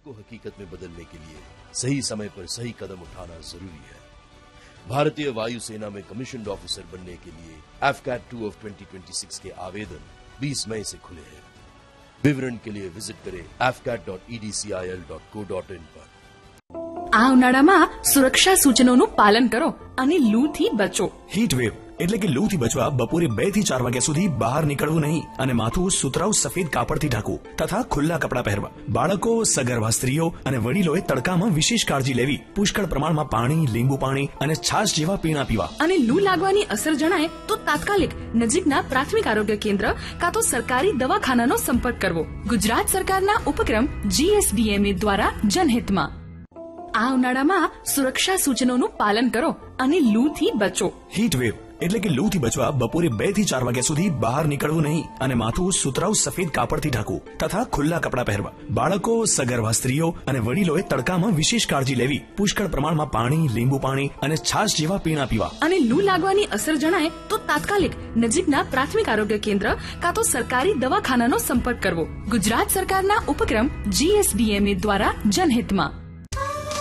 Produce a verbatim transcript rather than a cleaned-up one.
को हकीकत में बदलने के लिए सही समय पर सही कदम उठाना जरूरी है। भारतीय वायुसेना में कमीशन्ड ऑफिसर बनने के लिए AFCAT two of twenty twenty six के आवेदन बीस मई से खुले हैं। विवरण के लिए विजिट करें AFCAT dot E D C I L dot co dot in पर। આ ઉનાળામાં સુરક્ષા સૂચનોનું પાલન કરો અને લૂથી બચો। હીટ વેવ એટલે કે લૂથી બચવા બપોરે બે થી ચાર વાગ્યા સુધી બહાર નીકળવું નહીં અને માથું સુતરાઉ સફેદ કાપડથી ઢાંકવું તથા ખુલ્લા કપડાં પહેરવા। બાળકો, સગર્ભા સ્ત્રીઓ અને વડીલોએ તડકામાં વિશેષ કાળજી લેવી। પુષ્કળ પ્રમાણમાં પાણી, લીંબુ પાણી અને છાશ જેવા પીણા પીવા। અને લૂ લાગવાની અસર જણાય તો તાત્કાલિક નજીકના પ્રાથમિક આરોગ્ય કેન્દ્ર કાં તો સરકારી દવાખાનાનો સંપર્ક કરવો। ગુજરાત સરકારના ઉપક્રમ જી એસ ડી એમ એ દ્વારા જનહિતમાં। આ ઉનાળામાં સુરક્ષા સૂચનોનું પાલન કરો અને લૂથી બચો। હીટ વેવ એટલે કે લૂથી બચવા બપોરે બે થી ચાર વાગ્યા સુધી બહાર નીકળવું નહીં અને માથું સુતરાઉ સફેદ કાપડથી ઢાંકવું તથા ખુલ્લા કપડાં પહેરવા। બાળકો, સગર્ભા સ્ત્રીઓ અને વડીલોએ તડકામાં વિશેષ કાળજી લેવી। પુષ્કળ પ્રમાણમાં પાણી, લીંબુ પાણી અને છાશ જેવા પીણા પીવા। અને લૂ લાગવાની અસર જણાય તો તાત્કાલિક નજીકના પ્રાથમિક આરોગ્ય કેન્દ્ર કાં તો સરકારી દવાખાનાનો સંપર્ક કરવો। ગુજરાત સરકારના ઉપક્રમ જી એસ ડી એમ એ દ્વારા જનહિતમાં।